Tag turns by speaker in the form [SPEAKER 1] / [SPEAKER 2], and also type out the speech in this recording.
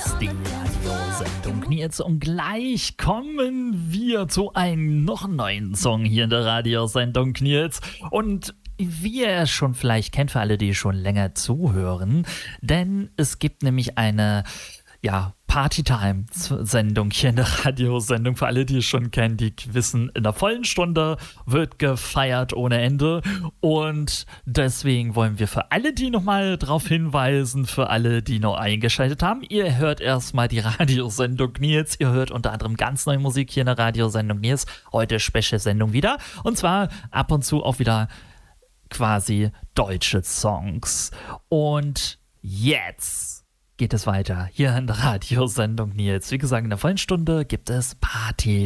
[SPEAKER 1] ist die Radiosendung Nils und gleich kommen wir zu einem noch neuen Song hier in der Radiosendung Nils und wie ihr schon vielleicht kennt, für alle, die schon länger zuhören, denn es gibt nämlich eine Partytime-Sendung hier in der Radiosendung. Für alle, die es schon kennen, die wissen, in der vollen Stunde wird gefeiert ohne Ende. Und deswegen wollen wir für alle, die nochmal darauf hinweisen, für alle, die noch eingeschaltet haben, ihr hört erstmal die Radiosendung Nils. Ihr hört unter anderem ganz neue Musik hier in der Radiosendung Nils. Heute Special-Sendung wieder. Und zwar ab und zu auch wieder quasi deutsche Songs. Und jetzt geht es weiter hier in der Radiosendung Nils. Wie gesagt, in der vollen Stunde gibt es Party